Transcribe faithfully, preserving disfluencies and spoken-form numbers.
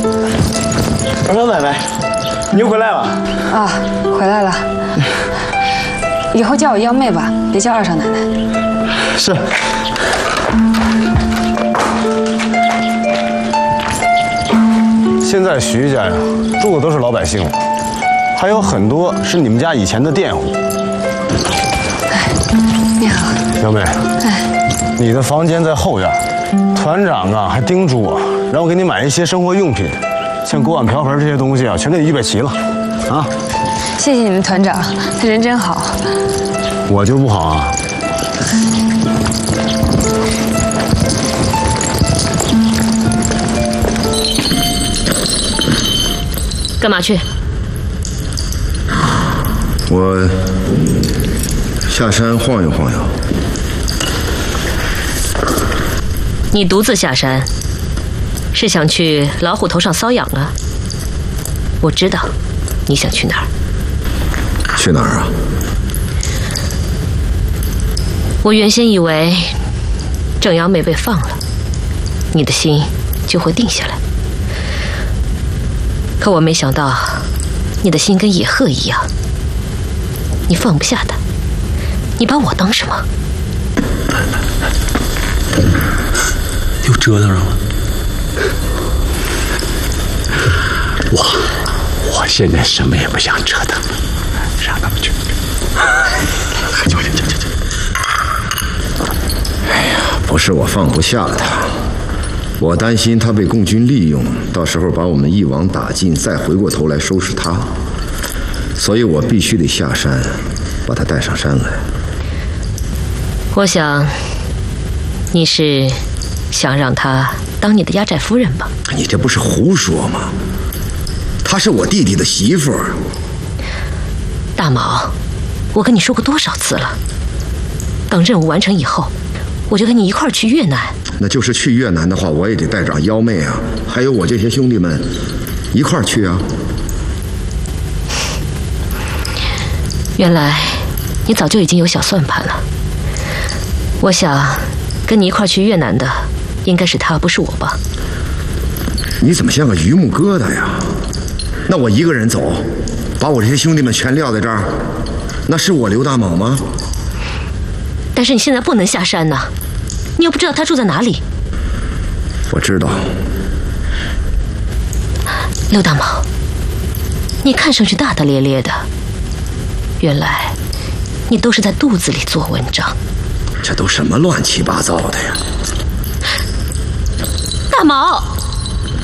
老奶奶，您回来了。 啊，回来了。以后叫我幺妹吧，别叫二少奶奶。 是。 现在徐家呀，住的都是老百姓了，还有很多是你们家以前的佃户。 哎，你好， 幺妹。 哎， 你的房间在后院，团长啊还叮嘱我，让我给你买一些生活用品，像锅碗瓢盆这些东西啊，全给你预备齐了，啊。 谢谢你们团长，他人真好。 我就不好啊。 干嘛去？ 我下山晃悠晃悠。 你独自下山，是想去老虎头上搔痒啊？我知道你想去哪儿。 去哪儿啊？ 我原先以为郑瑶妹被放了，你的心就会定下来。可我没想到，你的心跟野鹤一样，你放不下他。你把我当什么？ 又折腾上了。我，我现在什么也不想折腾了，让他们去。去去去去去。 哎呀，不是我放不下他，我担心他被共军利用，到时候把我们一网打尽，再回过头来收拾他，所以我必须得下山，把他带上山来。 我想，你是想让他当你的压寨夫人吧？ 你这不是胡说吗？她是我弟弟的媳妇儿。 大毛，我跟你说过多少次了？等任务完成以后，我就跟你一块儿去越南。 那就是去越南的话，我也得带上幺妹啊，还有我这些兄弟们一块儿去啊。 原来你早就已经有小算盘了。我想跟你一块儿去越南的应该是他，不是我吧？ 你怎么像个榆木疙瘩呀？那我一个人走，把我这些兄弟们全撂在这儿，那是我刘大卯吗？ 但是你现在不能下山呐，你又不知道他住在哪里。 我知道。 刘大卯，你看上去大大咧咧的，原来你都是在肚子里做文章。 这都什么乱七八糟的呀！ 大卯。